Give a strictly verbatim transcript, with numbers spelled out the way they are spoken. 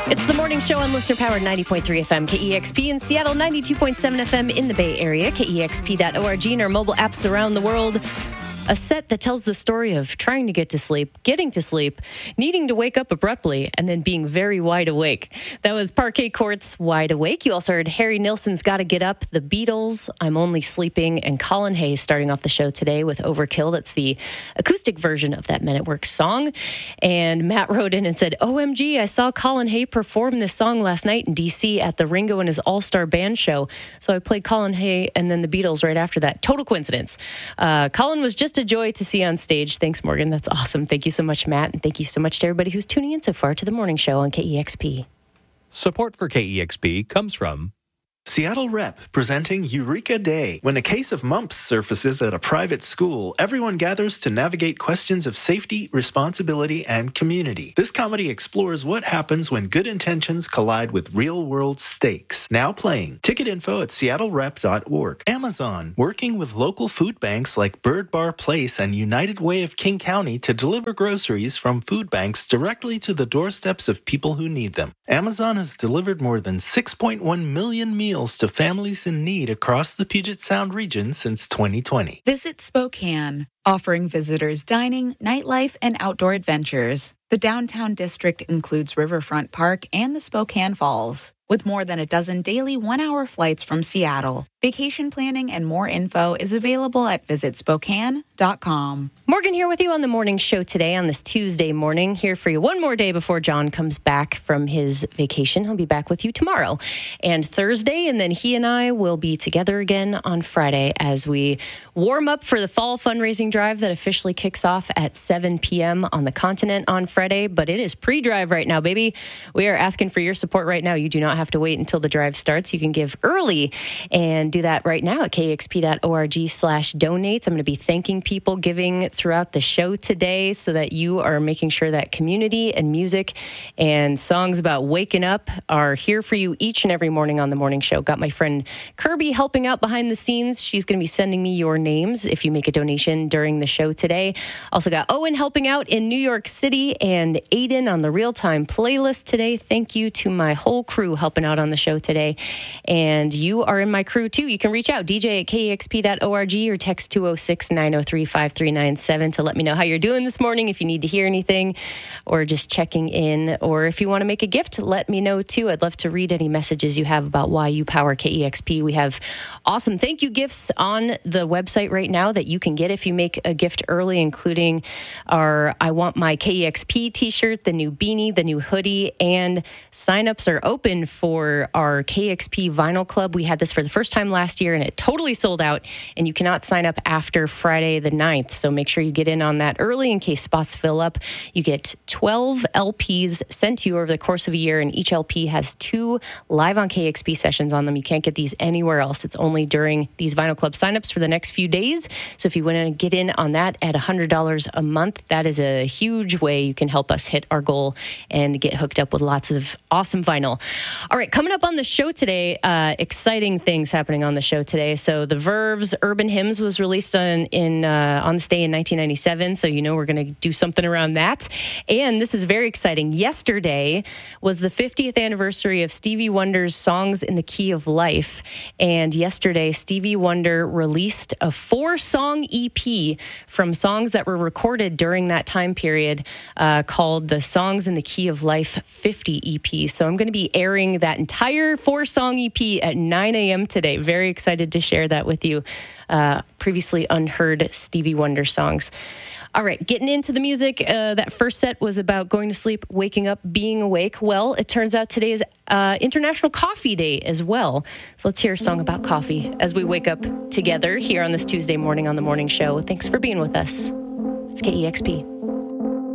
It's the morning show on Listener Powered ninety point three F M, K E X P in Seattle, ninety-two point seven F M in the Bay Area, K E X P dot org, and our mobile apps around the world. A set that tells the story of trying to get to sleep, getting to sleep, needing to wake up abruptly, and then being very wide awake. That was Parquet Court's Wide Awake. You also heard Harry Nilsson's Gotta Get Up, The Beatles, I'm Only Sleeping, and Colin Hay starting off the show today with Overkill. That's the acoustic version of that Men at Work song. And Matt wrote in and said, O M G, I saw Colin Hay perform this song last night in D C at the Ringo and his All-Star Band show. So I played Colin Hay and then the Beatles right after that. Total coincidence. Uh, Colin was just a joy to see on stage. Thanks, Morgan. That's awesome. Thank you so much, Matt. And thank you so much to everybody who's tuning in so far to the morning show on K E X P. Support for K E X P comes from Seattle Rep presenting Eureka Day. When a case of mumps surfaces at a private school, everyone gathers to navigate questions of safety, responsibility, and community. This comedy explores what happens when good intentions collide with real-world stakes. Now playing. Ticket info at seattle rep dot org. Amazon, working with local food banks like Bird Bar Place and United Way of King County to deliver groceries from food banks directly to the doorsteps of people who need them. Amazon has delivered more than six point one million meals to families in need across the Puget Sound region since twenty twenty. Visit Spokane, offering visitors dining, nightlife, and outdoor adventures. The downtown district includes Riverfront Park and the Spokane Falls, with more than a dozen daily one-hour flights from Seattle. Vacation planning and more info is available at visit spokane dot com. Morgan here with you on the morning show today on this Tuesday morning. Here for you one more day before John comes back from his vacation. He'll be back with you tomorrow and Thursday, and then he and I will be together again on Friday as we warm up for the fall fundraising drive that officially kicks off at seven p.m. on the continent on Friday. But it is pre-drive right now, baby. We are asking for your support right now. You do not have to wait until the drive starts. You can give early and do that right now at k x p dot org slash donates. I'm going to be thanking people giving throughout the show today so that you are making sure that community and music and songs about waking up are here for you each and every morning on the morning show. Got my friend Kirby helping out behind the scenes. She's going to be sending me your names if you make a donation during the show today. Also got Owen helping out in New York City and Aiden on the real-time playlist today. Thank you to my whole crew helping out on the show today. And you are in my crew too. You can reach out, D J at k x p dot org or text two oh six, nine oh three, five three nine seven to let me know how you're doing this morning, if you need to hear anything or just checking in. Or if you want to make a gift, let me know too. I'd love to read any messages you have about why you power K E X P. We have awesome thank you gifts on the website right now that you can get if you make a gift early, including our I Want My K E X P t-shirt, the new beanie, the new hoodie, and signups are open for our K E X P Vinyl Club. We had this for the first time last year and it totally sold out, and you cannot sign up after Friday the ninth. So make sure you get in on that early in case spots fill up. You get twelve L Ps sent to you over the course of a year, and each L P has two live on K E X P sessions on them. You can't get these anywhere else. It's only during these Vinyl Club signups for the next few days. So if you want to get in on that at one hundred dollars a month, that is a huge way you can help us hit our goal and get hooked up with lots of awesome vinyl. All right, coming up on the show today, uh, exciting things happening on the show today. So the Verve's Urban Hymns was released on in uh, on this day in nineteen ninety-seven, so you know we're going to do something around that. And this is very exciting. Yesterday was the fiftieth anniversary of Stevie Wonder's Songs in the Key of Life, and yesterday Stevie Wonder released a four-song E P from songs that were recorded during that time period uh, called the Songs in the Key of Life fifty E P. So I'm going to be airing that entire four-song E P at nine a.m. today. Very excited to share that with you. Uh, previously unheard Stevie Wonder songs. All right, getting into the music. Uh, that first set was about going to sleep, waking up, being awake. Well, it turns out today is uh, International Coffee Day as well. So let's hear a song about coffee as we wake up together here on this Tuesday morning on The Morning Show. Thanks for being with us. It's K E X P.